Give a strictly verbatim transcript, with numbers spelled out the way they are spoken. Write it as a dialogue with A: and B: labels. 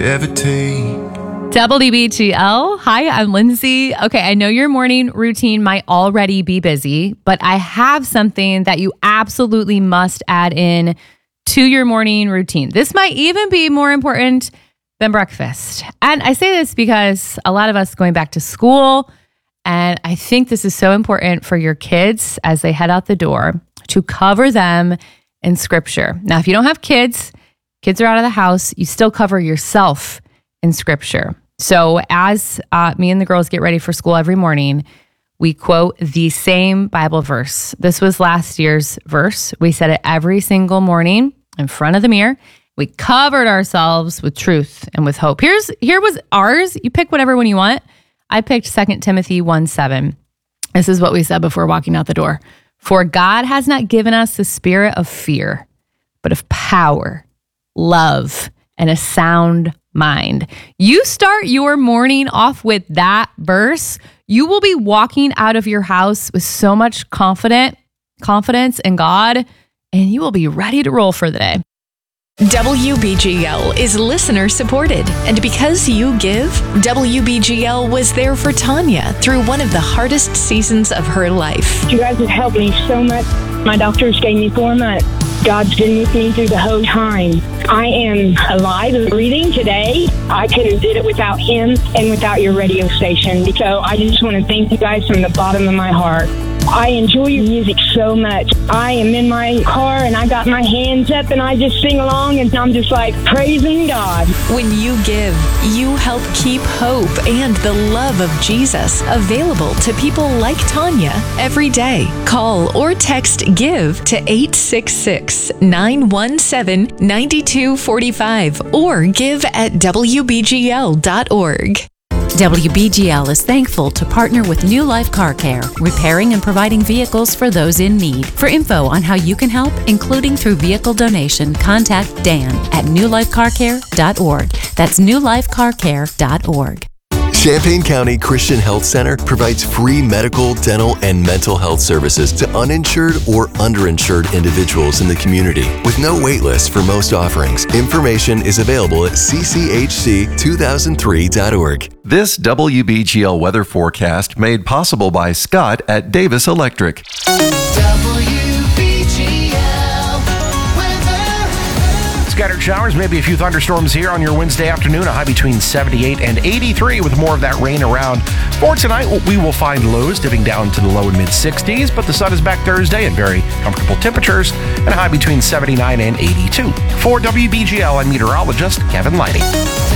A: ever take.
B: W B G L. Hi, I'm Lindsay. Okay, I know your morning routine might already be busy, but I have something that you absolutely must add in to your morning routine. This might even be more important than breakfast. And I say this because a lot of us going back to school, and I think this is so important for your kids as they head out the door to cover them in scripture. Now, if you don't have kids, kids are out of the house, you still cover yourself in scripture. So as uh, me and the girls get ready for school every morning, we quote the same Bible verse. This was last year's verse. We said it every single morning in front of the mirror. We covered ourselves with truth and with hope. Here's here was ours. You pick whatever one you want. I picked Second Timothy one seven. This is what we said before walking out the door. For God has not given us the spirit of fear, but of power, love, and a sound mind. You start your morning off with that verse, you will be walking out of your house with so much confident confidence in God, and you will be ready to roll for the day.
C: W B G L is listener supported, and because you give, W B G L was there for Tanya through one of the hardest seasons of her life.
D: You guys have helped me so much. My doctors gave me four months. God's been with me through the whole time. I am alive and breathing today. I couldn't do it without him and without your radio station. So I just want to thank you guys from the bottom of my heart. I enjoy your music so much. I am in my car and I got my hands up and I just sing along and I'm just like praising God.
C: When you give, you help keep hope and the love of Jesus available to people like Tanya every day. Call or text GIVE to eight six six, nine one seven, nine two four five or give at W B G L dot org.
E: W B G L is thankful to partner with New Life Car Care, repairing and providing vehicles for those in need. For info on how you can help, including through vehicle donation, contact Dan at new life car care dot org. That's new life car care dot org.
F: Champaign County Christian Health Center provides free medical, dental, and mental health services to uninsured or underinsured individuals in the community with no wait list for most offerings. Information is available at c c h c two thousand three dot org.
G: This W B G L weather forecast made possible by Scott at Davis Electric.
H: Scattered showers, maybe a few thunderstorms here on your Wednesday afternoon, a high between seventy-eight and eighty-three with more of that rain around. For tonight, we will find lows dipping down to the low and mid sixties, but the sun is back Thursday and very comfortable temperatures and a high between seventy-nine and eighty-two. For W B G L, I'm meteorologist Kevin Lighty.